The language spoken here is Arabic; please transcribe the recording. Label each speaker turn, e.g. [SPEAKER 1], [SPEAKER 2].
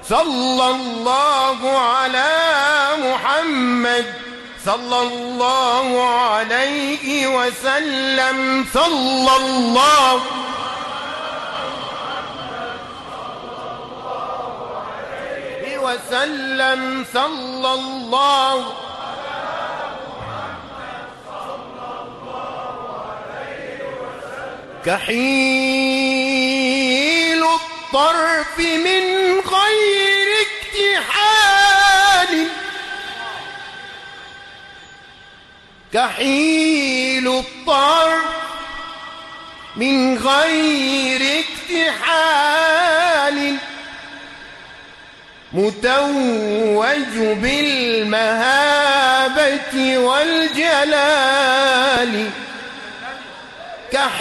[SPEAKER 1] صلى الله على محمد صلى الله عليه وسلم صلى الله عليه وسلم صلى الله كحيل الطرف من غير اكتحال كحيل الطرف من غير اكتحال متوج بالمهابة والجلال